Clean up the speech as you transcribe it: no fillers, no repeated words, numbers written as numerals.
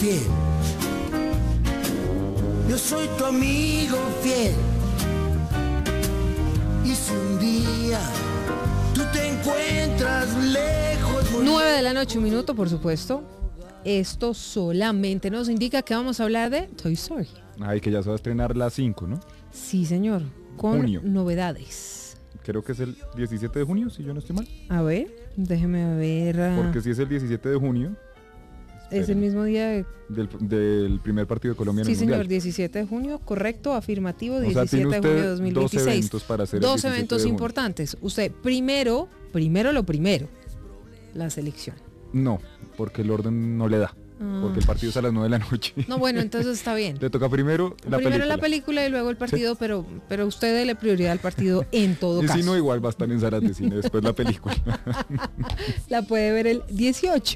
fiel. Yo soy tu amigo fiel. Y si un día tú te encuentras lejos... 9:01 p.m, por supuesto. Esto solamente nos indica que vamos a hablar de Toy Story. Ay, que ya se va a estrenar la 5, ¿no? Sí, señor, con Junio. novedades. Creo que es el 17 de junio, si yo no estoy mal. A ver, déjeme ver. Porque si es el 17 de junio... Es el mismo día del primer partido de Colombia en el Mundial. Sí, señor, 17 de junio, correcto, afirmativo, O sea, 17 tiene de usted junio de 2016. dos eventos para hacer el Dos 17 eventos de junio. importantes. Usted, primero, la selección. No, porque el orden no le da. Porque el partido es a las 9 de la noche. No, bueno, entonces está bien. Le toca primero la película y luego el partido, sí. pero usted dele prioridad al partido en todo caso. Y si no, igual va a estar en salas de cine después la película. La puede ver el 18.